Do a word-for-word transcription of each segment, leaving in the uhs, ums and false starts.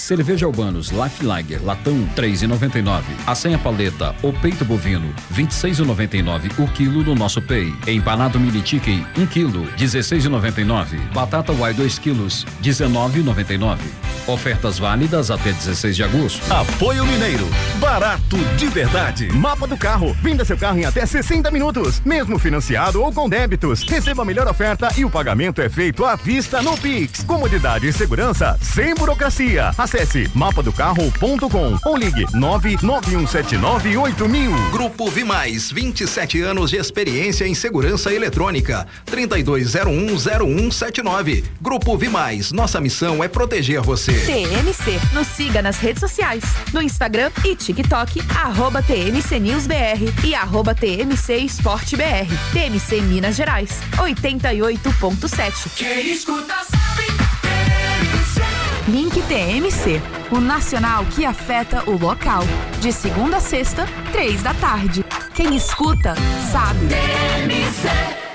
Cerveja Albanos Life Lager latão três e noventa e nove. A senha paleta ou peito bovino vinte e seis e noventa e nove o quilo no nosso Pay. Empanado mini chicken um quilo dezesseis e noventa e nove. Batata Uai dois quilos dezenove e noventa e nove. Ofertas válidas até dezesseis de agosto. Apoio Mineiro, barato de verdade. Mapa do Carro, venda seu carro em até sessenta minutos, mesmo financiado ou com débitos. Receba a melhor oferta e o pagamento é feito à vista no Pix. Comodidade e segurança sem burocracia. Acesse mapa do carro ponto com ou ligue nove nove um sete nove oito mil. Grupo Vimais, vinte e sete anos de experiência em segurança eletrônica. trinta e dois zero um zero um sete nove. Grupo Vimais, nossa missão é proteger você. T M C, nos siga nas redes sociais, no Instagram e TikTok, arroba T M C News B R e arroba T M C Esporte B R. T M C Minas Gerais, oitenta e oito ponto sete. Quem escuta sabe. Link T M C, o nacional que afeta o local. De segunda a sexta, três da tarde. Quem escuta, sabe. T M C.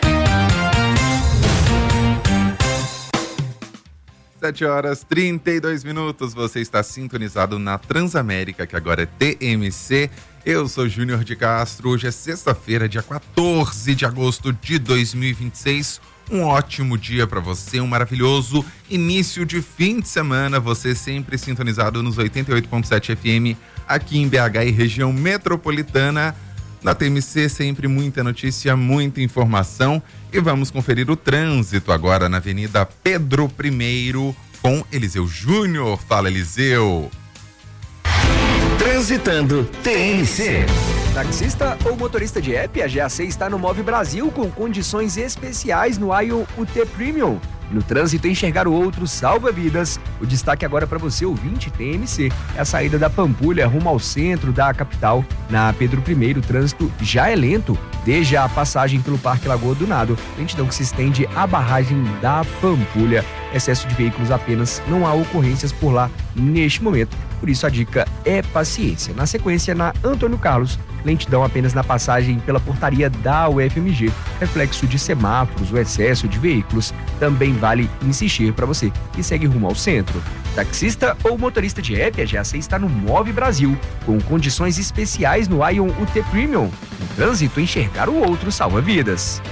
sete horas trinta e dois minutos, você está sintonizado na Transamérica, que agora é T M C. Eu sou Júnior de Castro, hoje é sexta-feira, dia quatorze de agosto de dois mil e vinte e seis. Um ótimo dia para você, um maravilhoso início de fim de semana. Você sempre sintonizado nos oitenta e oito ponto sete F M aqui em B H e região metropolitana. Na T M C, sempre muita notícia, muita informação. E vamos conferir o trânsito agora na Avenida Pedro Primeiro com Eliseu Júnior. Fala, Eliseu. Transitando T M C. Taxista ou motorista de app, a G A C está no Move Brasil com condições especiais no Ion U T Premium. No trânsito, enxergar o outro salva vidas. O destaque agora para você, ouvinte T M C, é a saída da Pampulha rumo ao centro da capital. Na Pedro Primeiro, o trânsito já é lento, desde a passagem pelo Parque Lagoa do Nado, lentidão que se estende à barragem da Pampulha. Excesso de veículos apenas, não há ocorrências por lá neste momento. Por isso a dica é paciência. Na sequência, na Antônio Carlos, lentidão apenas na passagem pela portaria da U F M G. Reflexo de semáforos, o excesso de veículos também vale insistir para você que segue rumo ao centro. Taxista ou motorista de app, a G A C está no Move Brasil, com condições especiais no Ion U T Premium. No trânsito, enxergar o outro salva vidas.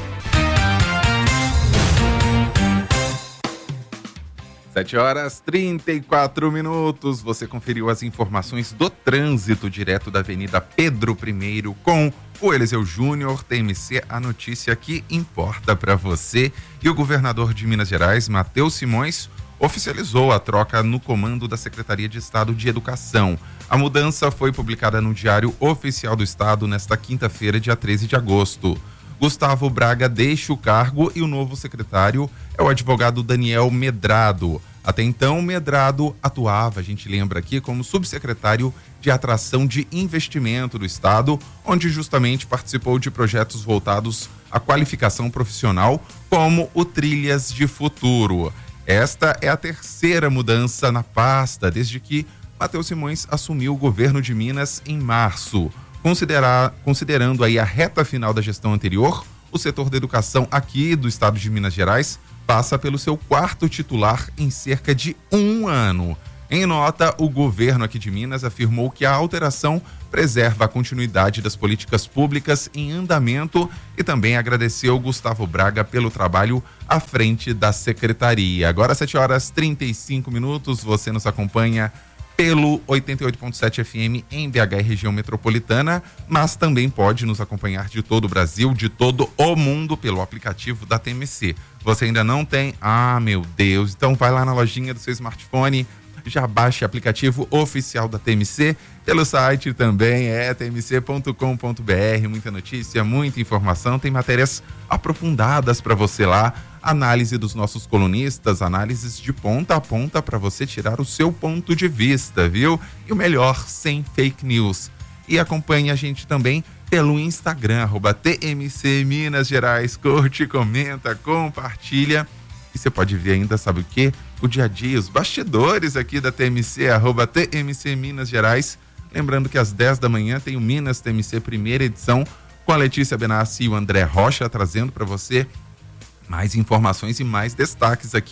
sete horas trinta e quatro minutos, você conferiu as informações do trânsito direto da Avenida Pedro Primeiro com o Eliseu Júnior. T M C, a notícia que importa para você. E o governador de Minas Gerais, Matheus Simões, oficializou a troca no comando da Secretaria de Estado de Educação. A mudança foi publicada no Diário Oficial do Estado nesta quinta-feira, dia treze de agosto. Gustavo Braga deixa o cargo e o novo secretário é o advogado Daniel Medrado. Até então, Medrado atuava, a gente lembra aqui, como subsecretário de Atração de Investimento do Estado, onde justamente participou de projetos voltados à qualificação profissional, como o Trilhas de Futuro. Esta é a terceira mudança na pasta, desde que Matheus Simões assumiu o governo de Minas em março. Considerar, considerando aí a reta final da gestão anterior, o setor da educação aqui do estado de Minas Gerais passa pelo seu quarto titular em cerca de um ano. Em nota, o governo aqui de Minas afirmou que a alteração preserva a continuidade das políticas públicas em andamento e também agradeceu Gustavo Braga pelo trabalho à frente da secretaria. Agora, sete horas e trinta e cinco minutos, você nos acompanha pelo oitenta e oito ponto sete F M em B H e região metropolitana, mas também pode nos acompanhar de todo o Brasil, de todo o mundo pelo aplicativo da T M C. Você ainda não tem? Ah, meu Deus! Então vai lá na lojinha do seu smartphone, já baixe o aplicativo oficial da T M C, pelo site também é t m c ponto com ponto b r. Muita notícia, muita informação, tem matérias aprofundadas para você lá, análise dos nossos colunistas, análises de ponta a ponta para você tirar o seu ponto de vista, viu? E o melhor, sem fake news. E acompanhe a gente também pelo Instagram, arroba T M C Minas Gerais. Curte, comenta, compartilha. E você pode ver ainda, sabe o quê? O dia a dia, os bastidores aqui da T M C, arroba T M C Minas Gerais. Lembrando que às dez da manhã tem o Minas T M C primeira edição com a Letícia Benassi e o André Rocha trazendo para você mais informações e mais destaques aqui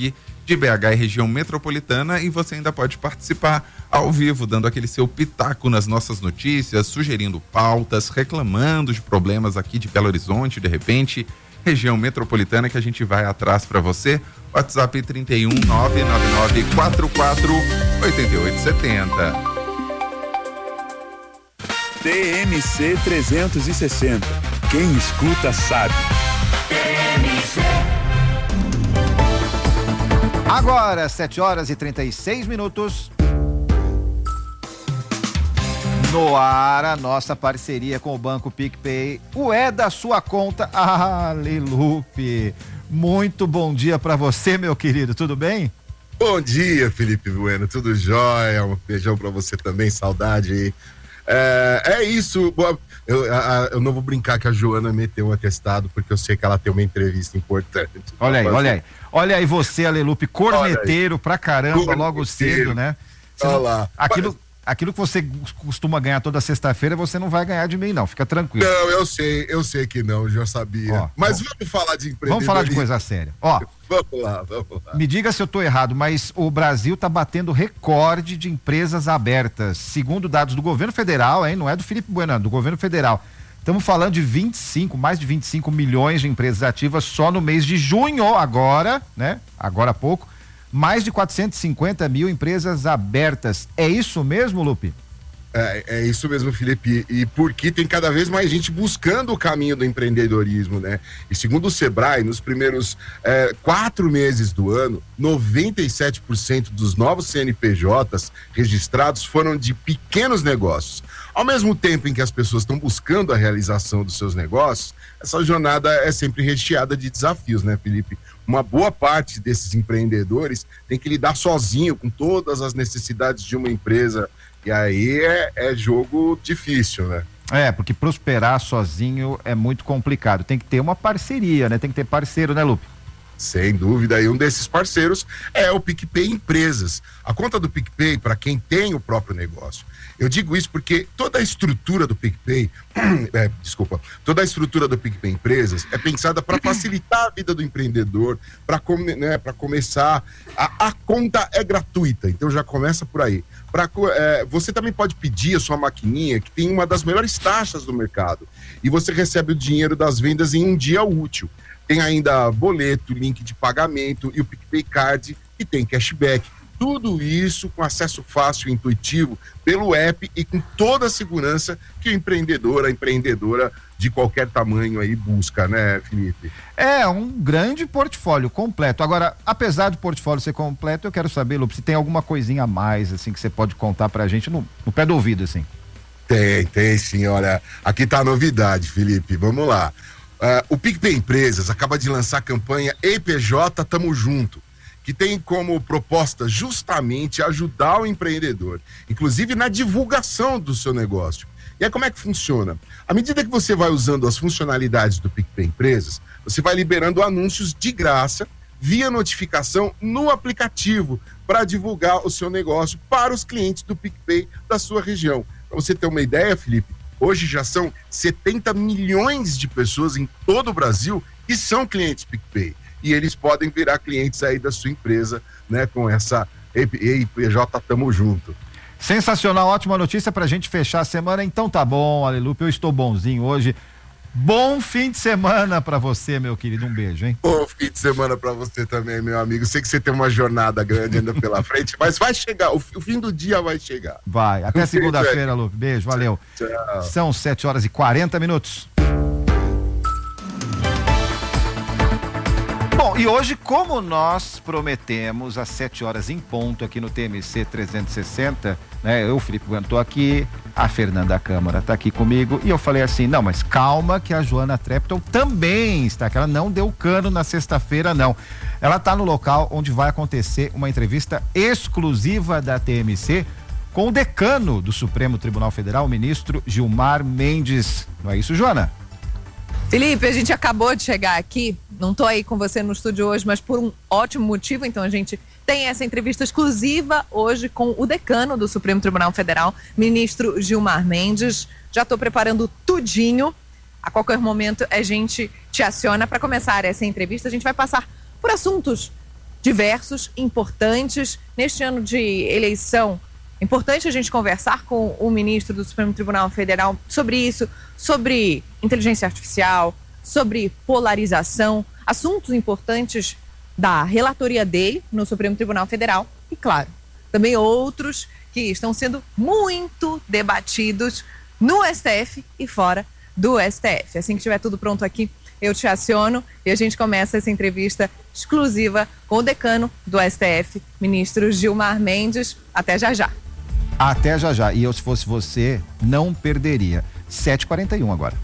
de B H e região metropolitana, e você ainda pode participar ao vivo, dando aquele seu pitaco nas nossas notícias, sugerindo pautas, reclamando de problemas aqui de Belo Horizonte, de repente, região metropolitana, que a gente vai atrás para você. WhatsApp trinta e um, nove nove nove, quatro quatro oito oito sete zero. T M C trezentos e sessenta. Quem escuta sabe. Agora, sete horas e trinta e seis minutos. No ar, a nossa parceria com o Banco PicPay. O é da sua conta. Ah, Lelupe. Muito bom dia pra você, meu querido. Tudo bem? Bom dia, Felipe Bueno. Tudo jóia? Um beijão pra você também. Saudade aí. É, é isso. Eu, a, eu não vou brincar que a Joana meteu um atestado, porque eu sei que ela tem uma entrevista importante. Olha aí, olha aí. Olha aí você, Alelupe, corneteiro pra caramba, corneteiro. Logo cedo, né? Você Olha não, lá. Aquilo, aquilo que você costuma ganhar toda sexta-feira, você não vai ganhar de mim, não. Fica tranquilo. Não, eu sei, eu sei que não, eu já sabia. Ó, mas ó, vamos falar de empreendedorismo. Vamos falar de coisa séria. Ó, vamos lá, vamos lá. Me diga se eu tô errado, mas o Brasil tá batendo recorde de empresas abertas. Segundo dados do governo federal, hein? Não é do Felipe Bueno, do governo federal. Estamos falando de vinte e cinco, mais de vinte e cinco milhões de empresas ativas só no mês de junho, agora, né? Agora há pouco. Mais de quatrocentos e cinquenta mil empresas abertas. É isso mesmo, Lupe? É, é isso mesmo, Felipe. E porque tem cada vez mais gente buscando o caminho do empreendedorismo, né? E segundo o Sebrae, nos primeiros é, quatro meses do ano, noventa e sete por cento dos novos C N P Js registrados foram de pequenos negócios. Ao mesmo tempo em que as pessoas estão buscando a realização dos seus negócios, essa jornada é sempre recheada de desafios, né, Felipe? Uma boa parte desses empreendedores tem que lidar sozinho com todas as necessidades de uma empresa, e aí é, é jogo difícil, né? É, porque prosperar sozinho é muito complicado. Tem que ter uma parceria, né? Tem que ter parceiro, né, Lupe? Sem dúvida, e um desses parceiros é o PicPay Empresas. A conta do PicPay, para quem tem o próprio negócio. Eu digo isso porque toda a estrutura do PicPay, é, desculpa, toda a estrutura do PicPay Empresas é pensada para facilitar a vida do empreendedor, para come, né, para começar. A, a conta é gratuita, então já começa por aí. Pra, é, você também pode pedir a sua maquininha, que tem uma das melhores taxas do mercado, e você recebe o dinheiro das vendas em um dia útil. Tem ainda boleto, link de pagamento e o PicPay Card, que tem cashback. Tudo isso com acesso fácil e intuitivo pelo app e com toda a segurança que o empreendedor, a empreendedora de qualquer tamanho aí busca, né, Felipe? É, um grande portfólio completo. Agora, apesar do portfólio ser completo, eu quero saber, Lupe, se tem alguma coisinha a mais, assim, que você pode contar pra gente no, no pé do ouvido, assim. Tem, tem sim, olha, aqui tá a novidade, Felipe, vamos lá. Uh, o PicPay Empresas acaba de lançar a campanha E P J Tamo Junto, que tem como proposta justamente ajudar o empreendedor, inclusive na divulgação do seu negócio. E aí como é que funciona? À medida que você vai usando as funcionalidades do PicPay Empresas, você vai liberando anúncios de graça via notificação no aplicativo para divulgar o seu negócio para os clientes do PicPay da sua região. Para você ter uma ideia, Felipe, hoje já são setenta milhões de pessoas em todo o Brasil que são clientes PicPay. E eles podem virar clientes aí da sua empresa, né? Com essa E P J Tamo Junto. Sensacional, ótima notícia pra gente fechar a semana. Então tá bom, Alelupe, eu estou bonzinho hoje. Bom fim de semana pra você, meu querido. Um beijo, hein? Bom fim de semana pra você também, meu amigo. Sei que você tem uma jornada grande ainda pela frente, mas vai chegar, o, o fim do dia vai chegar. Vai, até segunda-feira, Lupe. Beijo, valeu. Tchau. São sete horas e quarenta minutos. Bom, e hoje, como nós prometemos, às sete horas em ponto aqui no T M C trezentos e sessenta, né? Eu, Felipe Bueno, tô aqui, a Fernanda Câmara tá aqui comigo, e eu falei assim, não, mas calma que a Joana Trepton também está, que ela não deu cano na sexta-feira, não. Ela tá no local onde vai acontecer uma entrevista exclusiva da T M C com o decano do Supremo Tribunal Federal, o ministro Gilmar Mendes. Não é isso, Joana? Felipe, a gente acabou de chegar aqui, não tô aí com você no estúdio hoje, mas por um ótimo motivo, então a gente tem essa entrevista exclusiva hoje com o decano do Supremo Tribunal Federal, ministro Gilmar Mendes. Já tô preparando tudinho, a qualquer momento a gente te aciona para começar essa entrevista. A gente vai passar por assuntos diversos, importantes. Neste ano de eleição, é importante a gente conversar com o ministro do Supremo Tribunal Federal sobre isso, sobre inteligência artificial, sobre polarização, assuntos importantes da relatoria dele no Supremo Tribunal Federal e, claro, também outros que estão sendo muito debatidos no S T F e fora do S T F. Assim que estiver tudo pronto aqui, eu te aciono e a gente começa essa entrevista exclusiva com o decano do S T F, ministro Gilmar Mendes. Até já já. Até já já. E eu, se fosse você, não perderia. sete e quarenta e um agora.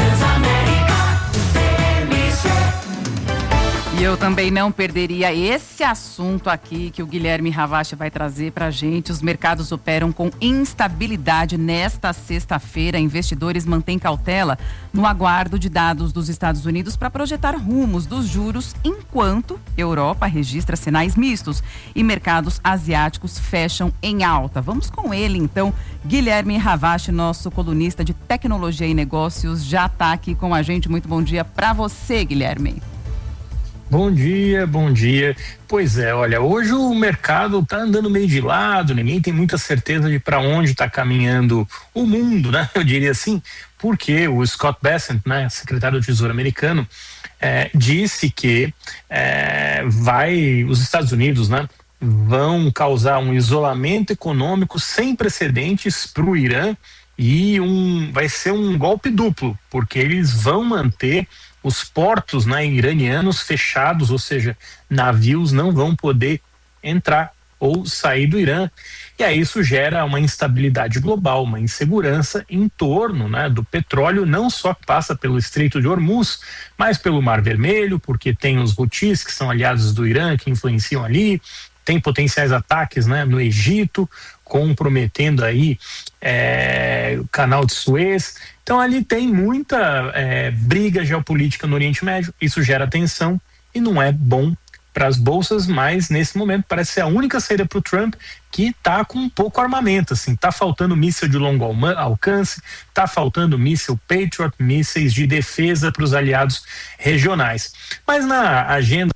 E eu também não perderia esse assunto aqui que o Guilherme Ravache vai trazer pra gente. Os mercados operam com instabilidade nesta sexta-feira. Investidores mantêm cautela no aguardo de dados dos Estados Unidos para projetar rumos dos juros, enquanto Europa registra sinais mistos e mercados asiáticos fecham em alta. Vamos com ele, então. Guilherme Ravache, nosso colunista de tecnologia e negócios, já está aqui com a gente. Muito bom dia para você, Guilherme. Bom dia, bom dia. Pois é, olha, hoje o mercado está andando meio de lado, ninguém tem muita certeza de para onde está caminhando o mundo, né? Eu diria assim, porque o Scott Bessent, né, secretário do Tesouro americano, é, disse que é, vai, os Estados Unidos, né, vão causar um isolamento econômico sem precedentes para o Irã e um, vai ser um golpe duplo, porque eles vão manter os portos, né, iranianos fechados, ou seja, navios não vão poder entrar ou sair do Irã. E aí isso gera uma instabilidade global, uma insegurança em torno, né, do petróleo, não só que passa pelo Estreito de Hormuz, mas pelo Mar Vermelho, porque tem os Houthis, que são aliados do Irã, que influenciam ali, tem potenciais ataques, né, no Egito, comprometendo aí é, o canal de Suez. Então ali tem muita é, briga geopolítica no Oriente Médio, isso gera tensão e não é bom para as bolsas, mas nesse momento parece ser a única saída para o Trump, que está com um pouco armamento, assim, está faltando míssil de longo alcance, está faltando míssil Patriot, mísseis de defesa para os aliados regionais. Mas na agenda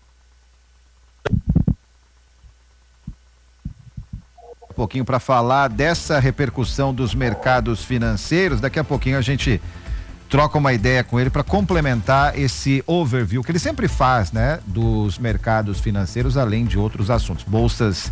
um pouquinho para falar dessa repercussão dos mercados financeiros. Daqui a pouquinho a gente troca uma ideia com ele para complementar esse overview que ele sempre faz, né, dos mercados financeiros, além de outros assuntos. Bolsas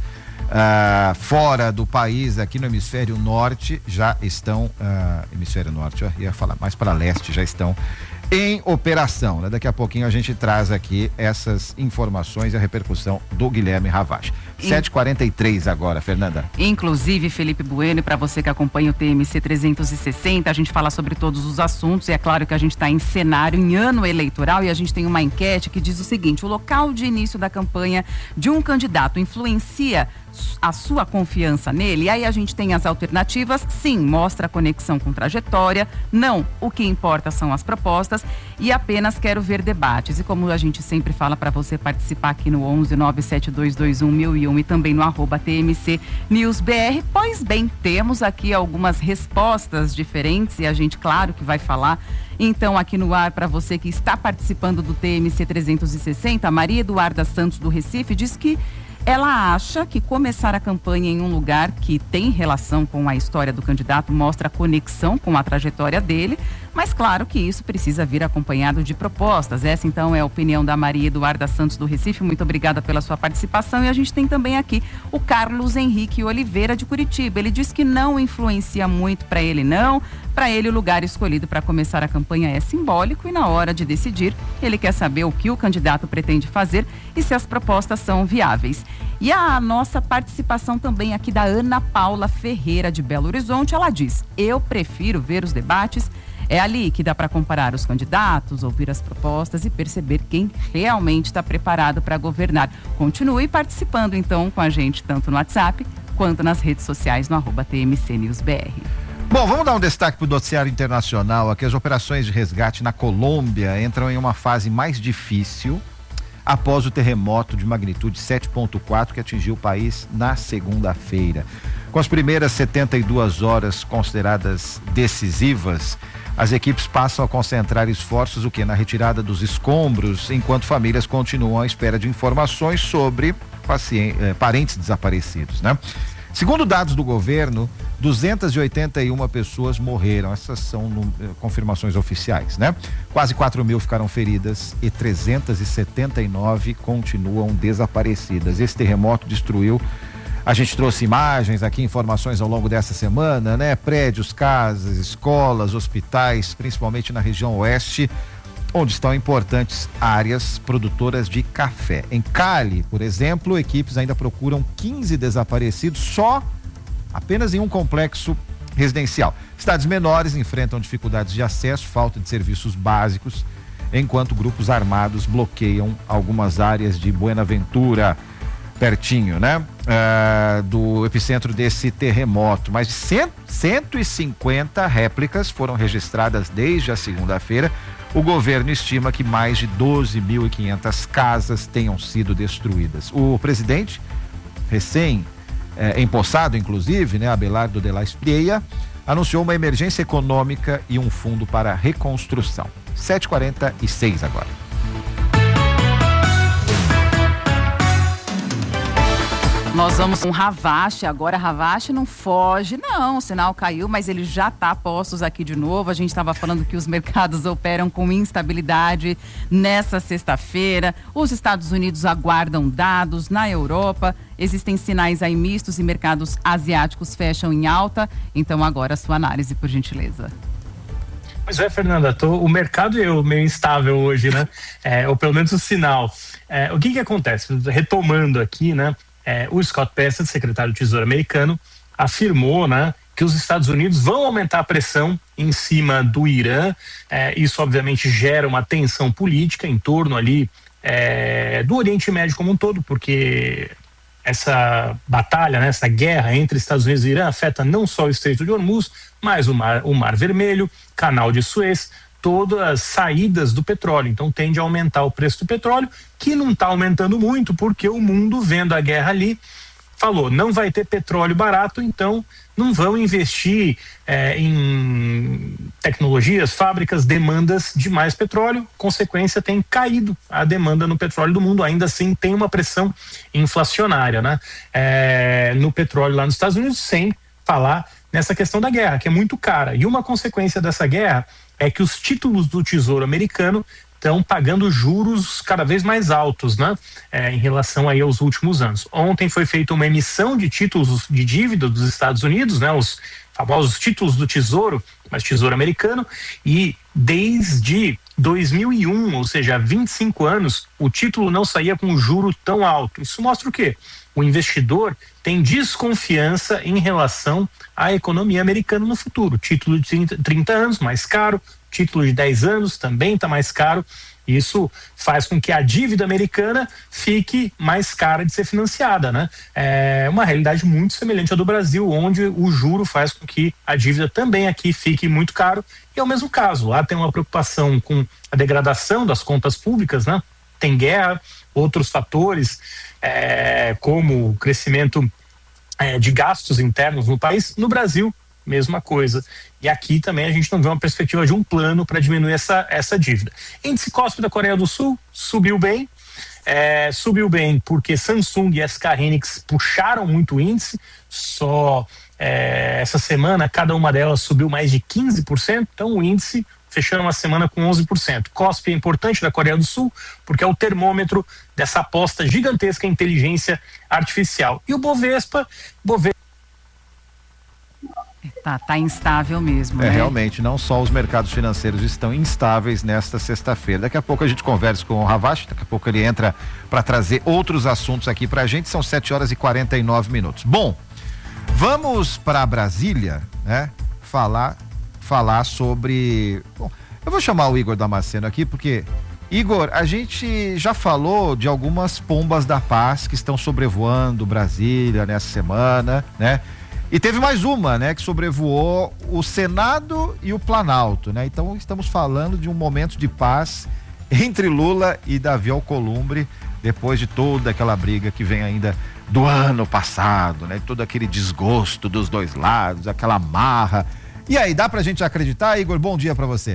uh, fora do país, aqui no hemisfério norte, já estão, uh, hemisfério norte, eu ia falar mais para leste, já estão em operação, né? Daqui a pouquinho a gente traz aqui essas informações e a repercussão do Guilherme Ravache. sete e quarenta e três agora, Fernanda. Inclusive, Felipe Bueno, para você que acompanha o T M C trezentos e sessenta, a gente fala sobre todos os assuntos e é claro que a gente está em cenário, em ano eleitoral, e a gente tem uma enquete que diz o seguinte: o local de início da campanha de um candidato influencia a sua confiança nele? E aí a gente tem as alternativas: sim, mostra a conexão com trajetória; não, o que importa são as propostas; e apenas quero ver debates. E como a gente sempre fala para você participar aqui no onze nove sete dois dois um mil e um e também no arroba T M C News B R, pois bem, temos aqui algumas respostas diferentes e a gente, claro, que vai falar. Então, aqui no ar, para você que está participando do T M C trezentos e sessenta, a Maria Eduarda Santos do Recife diz que ela acha que começar a campanha em um lugar que tem relação com a história do candidato mostra a conexão com a trajetória dele, mas claro que isso precisa vir acompanhado de propostas. Essa então é a opinião da Maria Eduarda Santos do Recife. Muito obrigada pela sua participação. E a gente tem também aqui o Carlos Henrique Oliveira de Curitiba. Ele diz que não influencia muito para ele, não. Para ele, o lugar escolhido para começar a campanha é simbólico e na hora de decidir, ele quer saber o que o candidato pretende fazer e se as propostas são viáveis. E a nossa participação também aqui da Ana Paula Ferreira de Belo Horizonte, ela diz: eu prefiro ver os debates, é ali que dá para comparar os candidatos, ouvir as propostas e perceber quem realmente está preparado para governar. Continue participando então com a gente, tanto no WhatsApp quanto nas redes sociais no arroba T M C News B R. Bom, vamos dar um destaque para o noticiário internacional. Aqui as operações de resgate na Colômbia entram em uma fase mais difícil após o terremoto de magnitude sete ponto quatro que atingiu o país na segunda-feira. Com as primeiras setenta e duas horas consideradas decisivas, as equipes passam a concentrar esforços o que na retirada dos escombros, enquanto famílias continuam à espera de informações sobre pacientes, eh, parentes desaparecidos, né? Segundo dados do governo, duzentas e oitenta e uma pessoas morreram. Essas são no, eh, confirmações oficiais, né? Quase quatro mil ficaram feridas e trezentas e setenta e nove continuam desaparecidas. Esse terremoto destruiu. A gente trouxe imagens aqui, informações ao longo dessa semana, né? Prédios, casas, escolas, hospitais, principalmente na região oeste, onde estão importantes áreas produtoras de café. Em Cali, por exemplo, equipes ainda procuram quinze desaparecidos só apenas em um complexo residencial. Cidades menores enfrentam dificuldades de acesso, falta de serviços básicos, enquanto grupos armados bloqueiam algumas áreas de Buenaventura, pertinho, né? É, do epicentro desse terremoto. Mais de cento e cinquenta réplicas foram registradas desde a segunda-feira. O governo estima que mais de doze mil e quinhentas casas tenham sido destruídas. O presidente, recém é, empossado, inclusive, né, Abelardo de la Espriella, anunciou uma emergência econômica e um fundo para reconstrução. sete e quarenta e seis agora. Nós vamos com Ravache, agora Ravache não foge, não, o sinal caiu, mas ele já está a postos aqui de novo. A gente estava falando que os mercados operam com instabilidade nessa sexta-feira. Os Estados Unidos aguardam dados, na Europa existem sinais aí mistos e mercados asiáticos fecham em alta. Então agora a sua análise, por gentileza. Pois é, Fernanda, tô, o mercado é meio instável hoje, né? É, ou pelo menos o sinal. É, o que que acontece? Retomando aqui, né? É, o Scott Bessent, secretário do Tesouro americano, afirmou, né, que os Estados Unidos vão aumentar a pressão em cima do Irã. É, isso obviamente gera uma tensão política em torno ali é, do Oriente Médio como um todo, porque essa batalha, né, essa guerra entre Estados Unidos e Irã afeta não só o Estreito de Hormuz, mas o Mar, o Mar Vermelho, Canal de Suez, todas as saídas do petróleo. Então tende a aumentar o preço do petróleo, que não está aumentando muito porque o mundo, vendo a guerra ali, falou, não vai ter petróleo barato, então não vão investir é, em tecnologias, fábricas, demandas de mais petróleo. Consequência, tem caído a demanda no petróleo do mundo. Ainda assim tem uma pressão inflacionária, né? É, no petróleo lá nos Estados Unidos, sem falar nessa questão da guerra, que é muito cara. E uma consequência dessa guerra é que os títulos do Tesouro americano estão pagando juros cada vez mais altos, né? É, em relação aí aos últimos anos. Ontem foi feita uma emissão de títulos de dívida dos Estados Unidos, né? Os famosos títulos do Tesouro, mas Tesouro americano, e desde dois mil e um, ou seja, há vinte e cinco anos, o título não saía com um juro tão alto. Isso mostra o quê? O investidor tem desconfiança em relação à economia americana no futuro. Título de trinta anos, mais caro. Título de dez anos também está mais caro. Isso faz com que a dívida americana fique mais cara de ser financiada, né? É uma realidade muito semelhante à do Brasil, onde o juro faz com que a dívida também aqui fique muito caro. E é o mesmo caso. Lá tem uma preocupação com a degradação das contas públicas, né? Tem guerra, outros fatores, é, como o crescimento é, de gastos internos no país. No Brasil, mesma coisa. E aqui também a gente não vê uma perspectiva de um plano para diminuir essa, essa dívida. Índice C O S P da Coreia do Sul subiu bem, é, subiu bem porque Samsung e S K Hynix puxaram muito o índice, só é, essa semana cada uma delas subiu mais de quinze por cento, então o índice fechando uma semana com onze por cento. C O S P é importante da Coreia do Sul porque é o termômetro dessa aposta gigantesca em inteligência artificial. E o Bovespa, Bovespa Tá, tá instável mesmo, É, né? realmente, não só os mercados financeiros estão instáveis nesta sexta-feira. Daqui a pouco a gente conversa com o Ravache, daqui a pouco ele entra para trazer outros assuntos aqui pra gente. São sete horas e quarenta e nove minutos. Bom, vamos para Brasília, né? Falar, falar sobre... Bom, eu vou chamar o Igor Damasceno aqui porque... Igor, a gente já falou de algumas pombas da paz que estão sobrevoando Brasília nessa semana, né? E teve mais uma, né, que sobrevoou o Senado e o Planalto, né? Então estamos falando de um momento de paz entre Lula e Davi Alcolumbre, depois de toda aquela briga que vem ainda do ano passado, né? Todo aquele desgosto dos dois lados, aquela marra. E aí, dá pra gente acreditar, Igor? Bom dia pra você.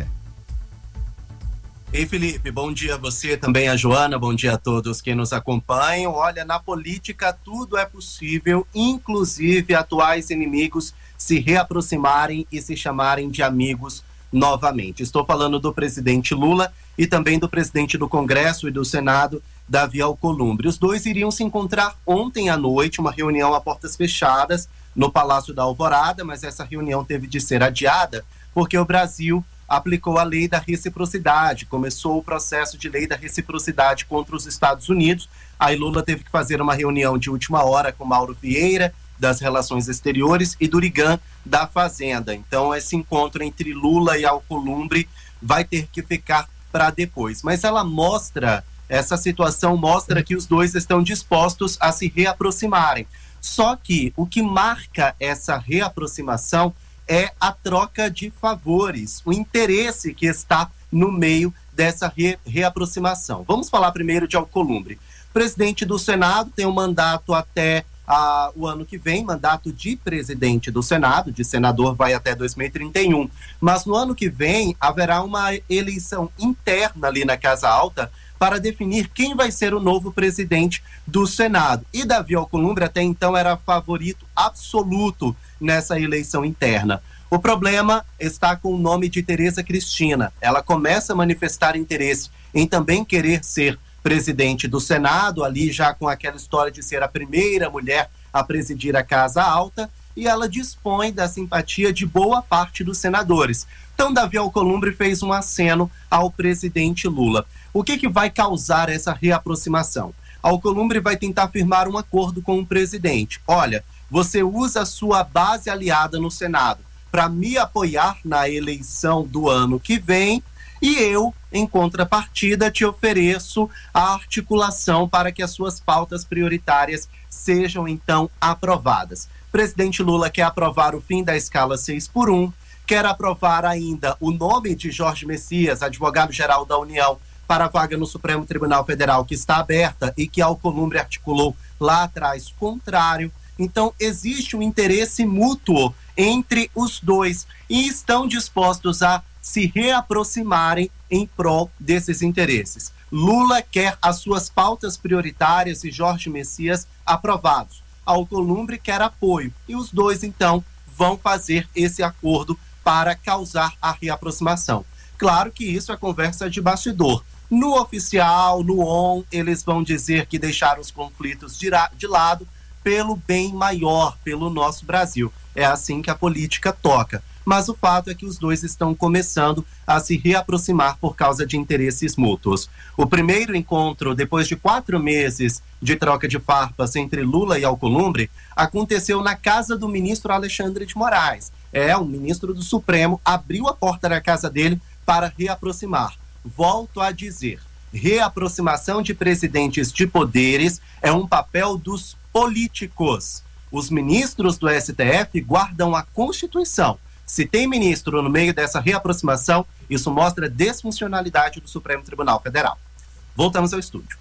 Ei, Felipe, bom dia a você, também a Joana, bom dia a todos que nos acompanham. Olha, na política tudo é possível, inclusive atuais inimigos se reaproximarem e se chamarem de amigos novamente. Estou falando do presidente Lula e também do presidente do Congresso e do Senado, Davi Alcolumbre. Os dois iriam se encontrar ontem à noite, uma reunião a portas fechadas no Palácio da Alvorada, mas essa reunião teve de ser adiada porque o Brasil aplicou a lei da reciprocidade, começou o processo de lei da reciprocidade contra os Estados Unidos. Aí Lula teve que fazer uma reunião de última hora com Mauro Vieira, das Relações Exteriores, e Durigan, da Fazenda. Então esse encontro entre Lula e Alcolumbre vai ter que ficar para depois. Mas ela mostra, essa situação mostra que os dois estão dispostos a se reaproximarem. Só que o que marca essa reaproximação é a troca de favores, o interesse que está no meio dessa re reaproximação. Vamos falar primeiro de Alcolumbre. O presidente do Senado tem um mandato até ah, o ano que vem, mandato de presidente do Senado, de senador vai até dois mil e trinta e um. Mas no ano que vem haverá uma eleição interna ali na Casa Alta para definir quem vai ser o novo presidente do Senado. E Davi Alcolumbre até então era favorito absoluto nessa eleição interna. O problema está com o nome de Tereza Cristina. Ela começa a manifestar interesse em também querer ser presidente do Senado, ali já com aquela história de ser a primeira mulher a presidir a Casa Alta, e ela dispõe da simpatia de boa parte dos senadores. Então Davi Alcolumbre fez um aceno ao presidente Lula. O que que vai causar essa reaproximação? Alcolumbre vai tentar firmar um acordo com o presidente. Olha, você usa a sua base aliada no Senado para me apoiar na eleição do ano que vem e eu, em contrapartida, te ofereço a articulação para que as suas pautas prioritárias sejam, então, aprovadas. O presidente Lula quer aprovar o fim da escala seis por um, quer aprovar ainda o nome de Jorge Messias, advogado-geral da União, para a vaga no Supremo Tribunal Federal, que está aberta e que Alcolumbre articulou lá atrás contrário. Então, existe um interesse mútuo entre os dois e estão dispostos a se reaproximarem em prol desses interesses. Lula quer as suas pautas prioritárias e Jorge Messias aprovados. Alcolumbre quer apoio e os dois, então, vão fazer esse acordo para causar a reaproximação. Claro que isso é conversa de bastidor. No oficial, no on, eles vão dizer que deixaram os conflitos de, de lado pelo bem maior, pelo nosso Brasil. É assim que a política toca. Mas o fato é que os dois estão começando a se reaproximar por causa de interesses mútuos. O primeiro encontro, depois de quatro meses de troca de farpas entre Lula e Alcolumbre, aconteceu na casa do ministro Alexandre de Moraes. É, o ministro do Supremo abriu a porta da casa dele para reaproximar. Volto a dizer, reaproximação de presidentes de poderes é um papel dos políticos. Os ministros do S T F guardam a Constituição. Se tem ministro no meio dessa reaproximação, isso mostra desfuncionalidade do Supremo Tribunal Federal. Voltamos ao estúdio.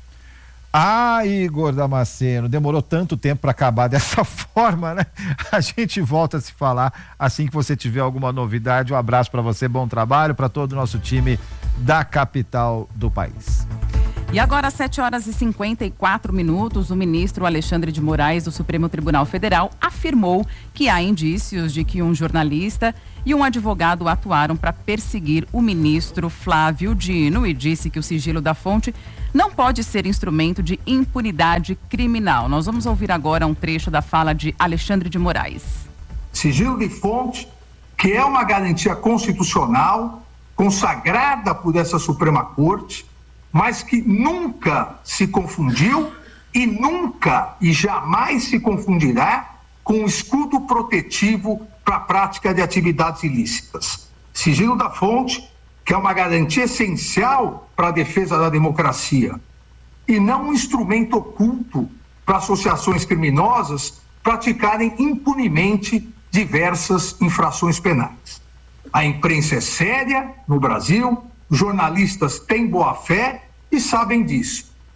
Ah, Igor Damasceno, demorou tanto tempo para acabar dessa forma, né? A gente volta a se falar assim que você tiver alguma novidade. Um abraço para você, bom trabalho para todo o nosso time da capital do país. E agora, às sete horas e cinquenta e quatro minutos, o ministro Alexandre de Moraes, do Supremo Tribunal Federal, afirmou que há indícios de que um jornalista e um advogado atuaram para perseguir o ministro Flávio Dino e disse que o sigilo da fonte não pode ser instrumento de impunidade criminal. Nós vamos ouvir agora um trecho da fala de Alexandre de Moraes. Sigilo de fonte, que é uma garantia constitucional consagrada por essa Suprema Corte, mas que nunca se confundiu e nunca e jamais se confundirá com o escudo protetivo para a prática de atividades ilícitas. Sigilo da fonte, que é uma garantia essencial para a defesa da democracia e não um instrumento oculto para associações criminosas praticarem impunemente diversas infrações penais. A imprensa é séria no Brasil, jornalistas têm boa fé e sabem disso.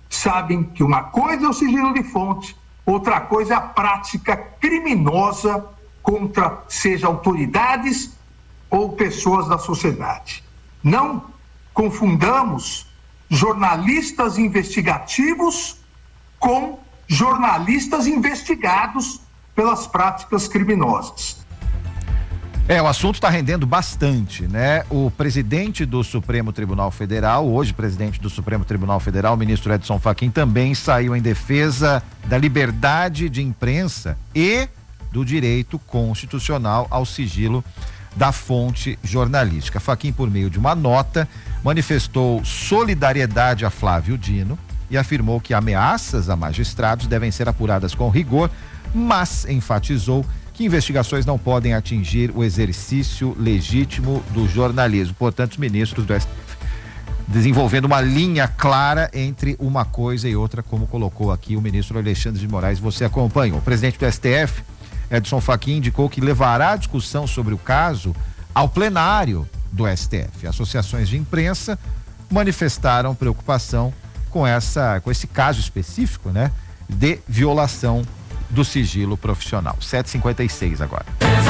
sabem que uma coisa é o sigilo de fonte, outra coisa é a prática criminosa contra, seja autoridades ou pessoas da sociedade. Não confundamos jornalistas investigativos com jornalistas investigados pelas práticas criminosas. É, o assunto está rendendo bastante, né? O presidente do Supremo Tribunal Federal, hoje presidente do Supremo Tribunal Federal, o ministro Edson Fachin, também saiu em defesa da liberdade de imprensa e do direito constitucional ao sigilo da fonte jornalística. Fachin, por meio de uma nota, manifestou solidariedade a Flávio Dino e afirmou que ameaças a magistrados devem ser apuradas com rigor, mas enfatizou que investigações não podem atingir o exercício legítimo do jornalismo. Portanto, os ministros do S T F desenvolvendo uma linha clara entre uma coisa e outra, como colocou aqui o ministro Alexandre de Moraes, você acompanhou. O presidente do S T F, Edson Fachin, indicou que levará a discussão sobre o caso ao plenário do S T F. Associações de imprensa manifestaram preocupação com essa, com esse caso específico, né, de violação do sigilo profissional. sete e cinquenta e seis agora.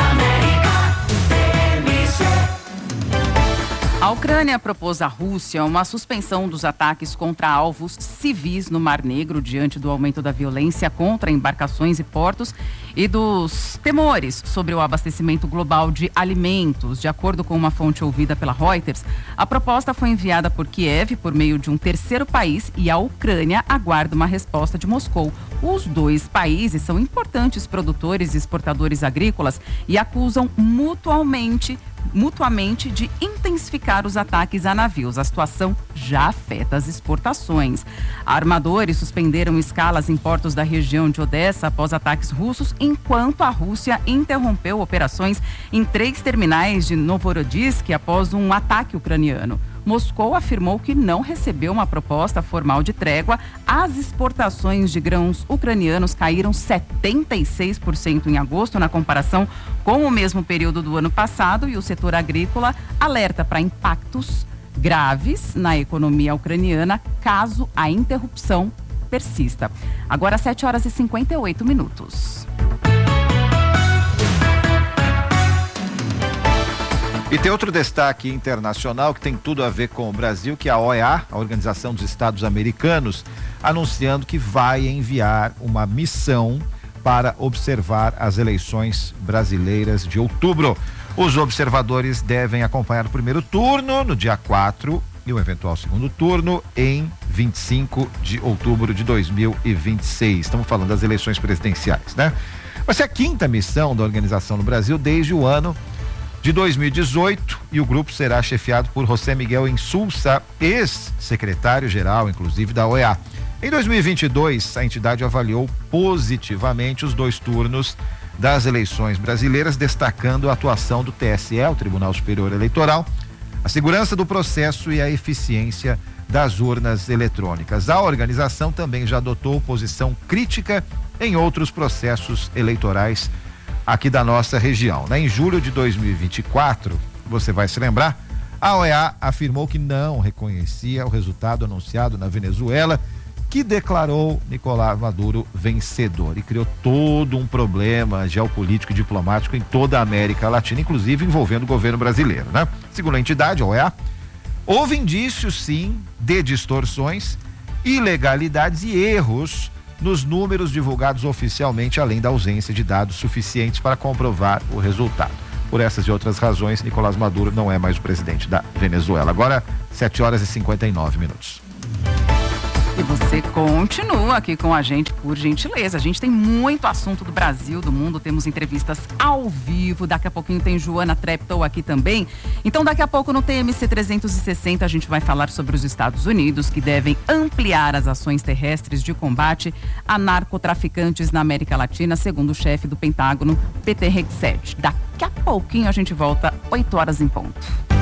A Ucrânia propôs à Rússia uma suspensão dos ataques contra alvos civis no Mar Negro diante do aumento da violência contra embarcações e portos e dos temores sobre o abastecimento global de alimentos. De acordo com uma fonte ouvida pela Reuters, a proposta foi enviada por Kiev por meio de um terceiro país e a Ucrânia aguarda uma resposta de Moscou. Os dois países são importantes produtores e exportadores agrícolas e acusam mutuamente mutuamente de intensificar os ataques a navios. A situação já afeta as exportações. Armadores suspenderam escalas em portos da região de Odessa após ataques russos, enquanto a Rússia interrompeu operações em três terminais de Novorossiysk após um ataque ucraniano. Moscou afirmou que não recebeu uma proposta formal de trégua. As exportações de grãos ucranianos caíram setenta e seis por cento em agosto, na comparação com o mesmo período do ano passado, e o setor agrícola alerta para impactos graves na economia ucraniana caso a interrupção persista. Agora sete horas e cinquenta e oito minutos. E tem outro destaque internacional que tem tudo a ver com o Brasil, que é a O E A, a Organização dos Estados Americanos, anunciando que vai enviar uma missão para observar as eleições brasileiras de outubro. Os observadores devem acompanhar o primeiro turno no dia quatro e o eventual segundo turno em vinte e cinco de outubro de dois mil e vinte e seis. Estamos falando das eleições presidenciais, né? Vai ser a quinta missão da organização no Brasil desde o ano de dois mil e dezoito, e o grupo será chefiado por José Miguel Insulza, ex-secretário-geral, inclusive, da O E A. Em dois mil e vinte e dois, a entidade avaliou positivamente os dois turnos das eleições brasileiras, destacando a atuação do T S E, o Tribunal Superior Eleitoral, a segurança do processo e a eficiência das urnas eletrônicas. A organização também já adotou posição crítica em outros processos eleitorais aqui da nossa região, né? Em julho de dois mil e vinte e quatro, você vai se lembrar, a O E A afirmou que não reconhecia o resultado anunciado na Venezuela, que declarou Nicolás Maduro vencedor, e criou todo um problema geopolítico e diplomático em toda a América Latina, inclusive envolvendo o governo brasileiro, né? Segundo a entidade, a O E A, houve indícios, sim, de distorções, ilegalidades e erros nos números divulgados oficialmente, além da ausência de dados suficientes para comprovar o resultado. Por essas e outras razões, Nicolás Maduro não é mais o presidente da Venezuela. Agora, sete horas e cinquenta e nove minutos. E você continua aqui com a gente, por gentileza. A gente tem muito assunto do Brasil, do mundo, temos entrevistas ao vivo. Daqui a pouquinho tem Joana Treptow aqui também. Então, daqui a pouco no T M C trezentos e sessenta a gente vai falar sobre os Estados Unidos, que devem ampliar as ações terrestres de combate a narcotraficantes na América Latina, segundo o chefe do Pentágono, Peter Hegseth. Daqui a pouquinho a gente volta, oito horas em ponto.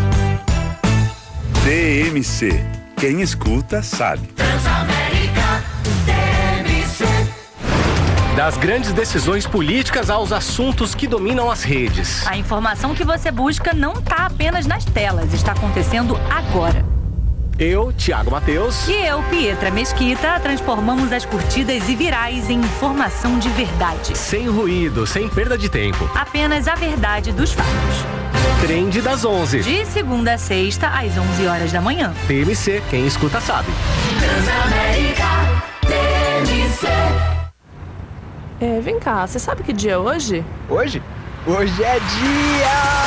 T M C. Quem escuta sabe. Transamérica T M C. Das grandes decisões políticas aos assuntos que dominam as redes. A informação que você busca não está apenas nas telas, está acontecendo agora. Eu, Thiago Matheus. E eu, Pietra Mesquita, transformamos as curtidas e virais em informação de verdade. Sem ruído, sem perda de tempo. Apenas a verdade dos fatos. Trend das onze. De segunda a sexta, às onze horas da manhã. T M C, quem escuta sabe. Transamérica, T M C. É, vem cá, você sabe que dia é hoje? Hoje? Hoje é dia